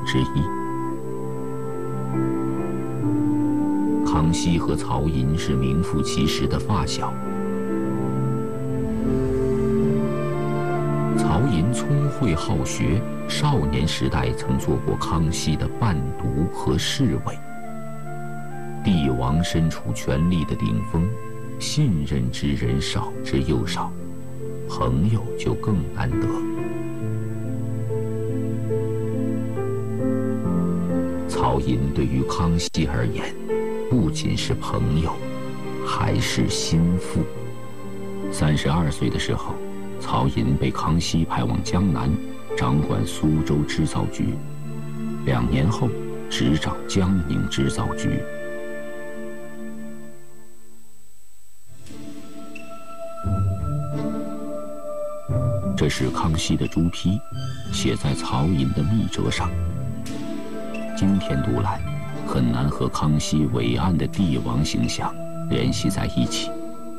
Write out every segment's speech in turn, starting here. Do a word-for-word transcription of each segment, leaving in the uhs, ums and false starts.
之一。康熙和曹寅是名副其实的发小。曹寅聪慧好学，少年时代曾做过康熙的伴读和侍卫。帝王身处权力的顶峰，信任之人少之又少，朋友就更难得。曹寅对于康熙而言，不仅是朋友，还是心腹。三十二岁的时候，曹寅被康熙派往江南，掌管苏州织造局。两年后，执掌江宁织造局。这是康熙的朱批，写在曹寅的密折上。今天读来，很难和康熙伟岸的帝王形象联系在一起。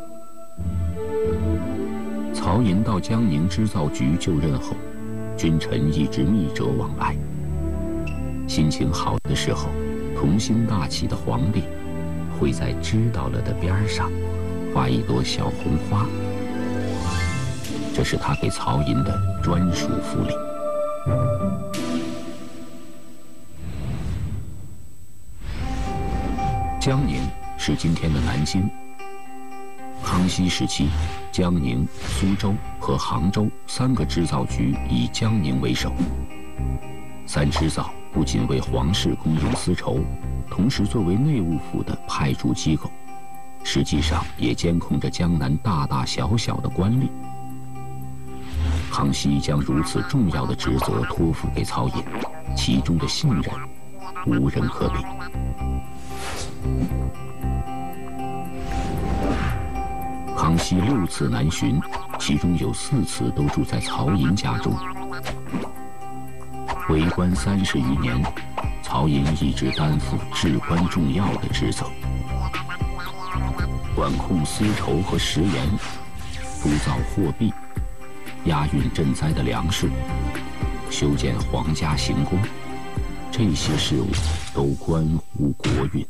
曹寅到江宁织造局就任后，君臣一直密折往来。心情好的时候，童心大起的皇帝会在知道了的边上画一朵小红花，这是他给曹寅的专属福利。江宁是今天的南京。康熙时期，江宁、苏州和杭州三个织造局以江宁为首。三织造不仅为皇室供应丝绸，同时作为内务府的派驻机构，实际上也监控着江南大大小小的官吏。康熙将如此重要的职责托付给曹寅，其中的信任无人可比。康熙六次南巡，其中有四次都住在曹寅家中。为官三十余年，曹寅一直担负至关重要的职责，管控丝绸和食盐，铸造货币，押运赈灾的粮食，修建皇家行宫，这些事务都关乎国运。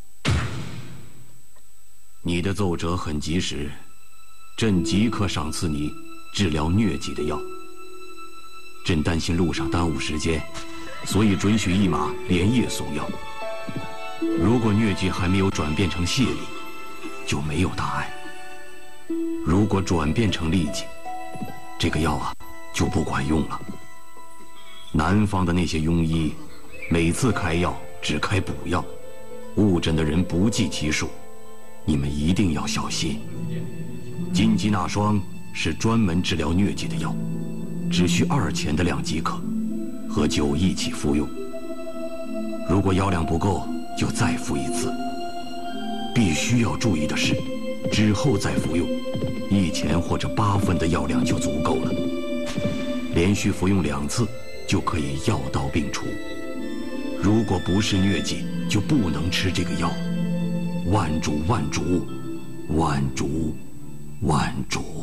你的奏折很及时，朕即刻赏赐你治疗疟疾的药。朕担心路上耽误时间，所以准许一马连夜送药。如果疟疾还没有转变成泻痢，就没有大碍；如果转变成痢疾，这个药啊就不管用了。南方的那些庸医，每次开药只开补药，误诊的人不计其数。你们一定要小心。金鸡纳霜是专门治疗疟疾的药，只需二钱的量即可，和酒一起服用。如果药量不够，就再服一次。必须要注意的是，之后再服用，一钱或者八分的药量就足够了。连续服用两次，就可以药到病除。如果不是疟疾，就不能吃这个药。万主万主，万主万主。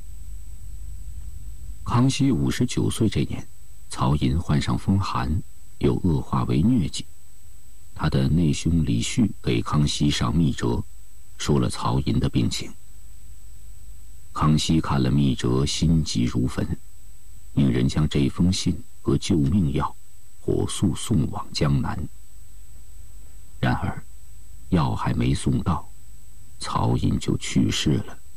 康熙五十九岁这年，曹寅患上风寒，又恶化为疟疾。他的内兄李煦给康熙上密折，说了曹寅的病情。康熙看了密折，心急如焚，命人将这封信和救命药火速送往江南。然而，药还没送到，曹寅就去世了。